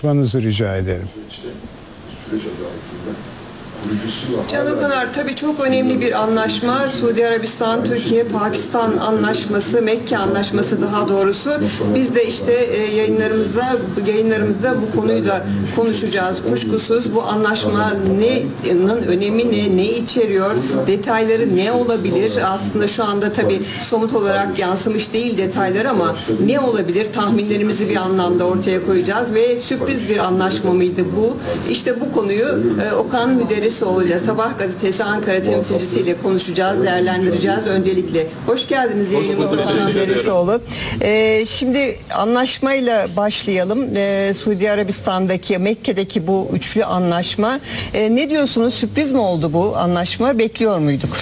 açmanızı rica ederim. Can Okanar, tabii çok önemli bir anlaşma. Suudi Arabistan, Türkiye, Pakistan anlaşması, Mekke anlaşması daha doğrusu. Biz de işte yayınlarımızda bu konuyu da konuşacağız. Kuşkusuz bu anlaşmanın önemi ne içeriyor, detayları ne olabilir? Aslında şu anda tabii somut olarak yansımış değil detaylar ama ne olabilir? Tahminlerimizi bir anlamda ortaya koyacağız ve sürpriz bir anlaşma mıydı bu? İşte bu konuyu Okan Müderrisoğlu ile Sabah gazetesi Ankara temsilcisiyle konuşacağız, değerlendireceğiz. Öncelikle hoş geldiniz yayınımıza Okan Müderrisoğlu. Şimdi anlaşmayla başlayalım. Suudi Arabistan'daki, Mekke'deki bu üçlü anlaşma. Ne diyorsunuz? Sürpriz mi oldu bu anlaşma? Bekliyor muyduk?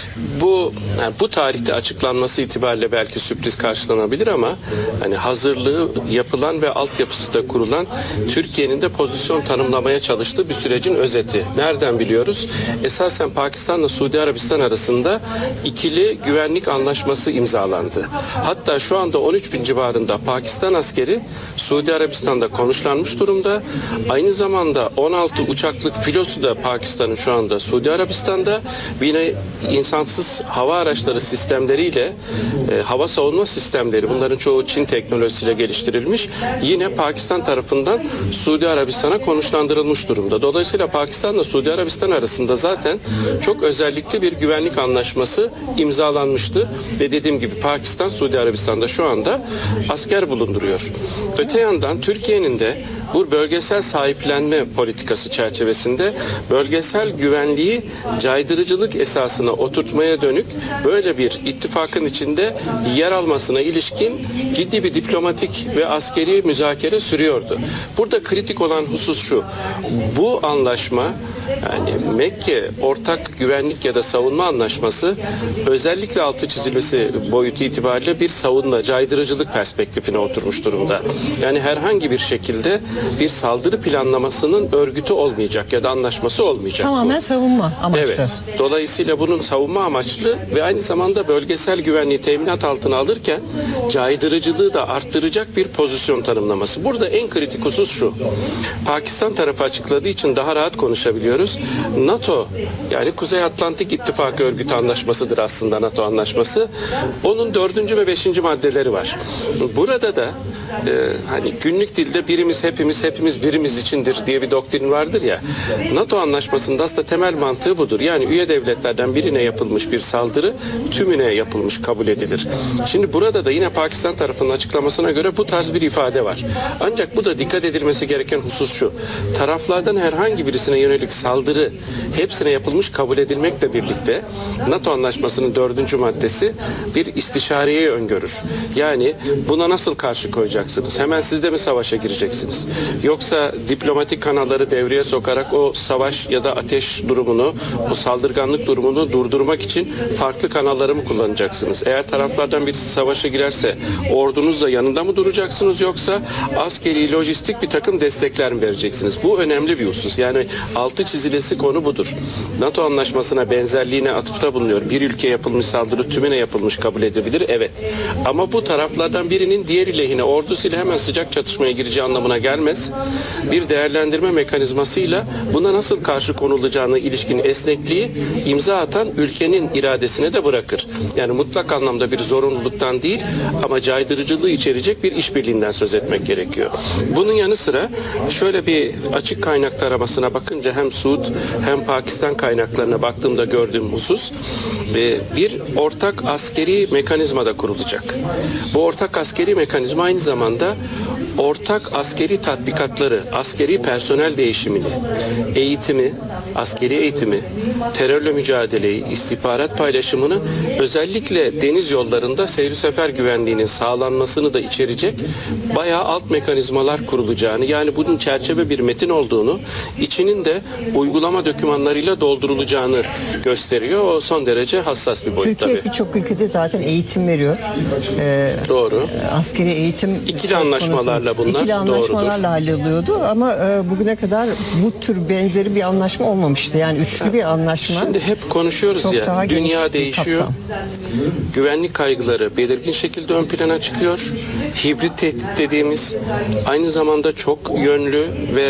Bu tarihte açıklanması itibariyle belki sürpriz karşılanabilir ama hani hazırlığı yapılan ve altyapısı da kurulan Türkiye'nin de pozisyon tanımlamaya çalıştığı bir sürecin özeti. Nereden biliyoruz? Esasen Pakistan'la Suudi Arabistan arasında ikili güvenlik anlaşması imzalandı. Hatta şu anda 13.000 civarında Pakistan askeri Suudi Arabistan'da konuşlanmış durumda. Aynı zamanda 16 uçaklık filosu da Pakistan'ın şu anda Suudi Arabistan'da. Yine insansız hava araçları sistemleriyle hava savunma sistemleri, bunların çoğu Çin teknolojisiyle geliştirilmiş, yine Pakistan tarafından Suudi Arabistan'a konuşlandırılmış durumda. Dolayısıyla Pakistan'la Suudi Arabistan arasında zaten çok özellikli bir güvenlik anlaşması imzalanmıştı ve dediğim gibi Pakistan Suudi Arabistan'da şu anda asker bulunduruyor. Öte yandan Türkiye'nin de bu bölgesel sahiplenme politikası çerçevesinde bölgesel güvenliği caydırıcılık esasına oturtmaya dönük böyle bir ittifakın içinde yer almasına ilişkin ciddi bir diplomatik ve askeri müzakere sürüyordu. Burada kritik olan husus şu: bu anlaşma, yani Mekke ortak güvenlik ya da savunma anlaşması, özellikle altı çizilmesi boyutu itibariyle bir savunma, caydırıcılık perspektifine oturmuş durumda. Yani herhangi bir şekilde bir saldırı planlamasının örgütü olmayacak ya da anlaşması olmayacak. Tamamen savunma amaçlı. Evet. Dolayısıyla bunun savunma amaçlı ve aynı zamanda bölgesel güvenliği teminat altına alırken caydırıcılığı da arttıracak bir pozisyon tanımlaması. Burada en kritik husus şu: Pakistan tarafı açıkladığı için daha rahat konuşabiliyoruz. NATO, yani Kuzey Atlantik İttifakı Örgütü anlaşmasıdır aslında NATO anlaşması. Onun 4. ve 5. maddeleri var. Burada da hani günlük dilde birimiz hepimiz, hepimiz birimiz içindir diye bir doktrin vardır ya. NATO anlaşmasında aslında temel mantığı budur. Yani üye devletlerden birine yapılmış bir saldırı tümüne yapılmış kabul edilir. Şimdi burada da yine Pakistan tarafının açıklamasına göre bu tarz bir ifade var. Ancak bu da dikkat edilmesi gereken husus şu: taraflardan herhangi birisine yönelik saldırı hepsine yapılmış kabul edilmekle birlikte NATO anlaşmasının 4. maddesi bir istişareyi öngörür. Yani buna nasıl karşı koyacaksınız? Hemen siz de mi savaşa gireceksiniz? Yoksa diplomatik kanalları devreye sokarak o savaş ya da ateş durumunu, o saldırganlık durumunu durdurmak için farklı kanalları mı kullanacaksınız? Eğer taraflardan birisi savaşa girerse ordunuzla yanında mı duracaksınız, yoksa askeri, lojistik bir takım destekler mi vereceksiniz? Bu önemli bir husus. Yani altı çizilesi konu budur. NATO anlaşmasına benzerliğine atıfta bulunuyor. Bir ülkeye yapılmış saldırı tümüne yapılmış kabul edebilir. Evet. Ama bu taraflardan birinin diğeri lehine ordusuyla hemen sıcak çatışmaya gireceği anlamına gelmez. Bir değerlendirme mekanizmasıyla buna nasıl karşı konulacağına ilişkin esnekliği imza atan ülkenin iradesine de bırakır. Yani mutlak anlamda bir zorunluluktan değil ama caydırıcılığı içerecek bir işbirliğinden söz etmek gerekiyor. Bunun yanı sıra şöyle bir açık kaynak taramasına bakınca hem Suud hem Pakistan kaynaklarına baktığımda gördüğüm husus, bir ortak askeri mekanizma da kurulacak. Bu ortak askeri mekanizma aynı zamanda ortak askeri tatbikatları, askeri personel değişimini, eğitimi, askeri eğitimi, terörle mücadeleyi, istihbarat paylaşımını, özellikle deniz yollarında seyir sefer güvenliğinin sağlanmasını da içerecek bayağı alt mekanizmalar kurulacağını, yani bunun çerçeve bir metin olduğunu, içinin de uygulama dokümanlarıyla doldurulacağını gösteriyor. O son derece hassas bir boyut tabii. Türkiye birçok ülkede zaten eğitim veriyor. Doğru. Askeri eğitim İkili anlaşmalarla bunlar. İkili anlaşmalarla halloluyordu ama bugüne kadar bu tür benzeri bir anlaşma olmamıştı. Yani üçlü bir anlaşma. Şimdi hep konuşuyoruz çok ya, dünya değişiyor. Güvenlik kaygıları belirgin şekilde ön plana çıkıyor. Hibrit tehdit dediğimiz, aynı zamanda çok yönlü ve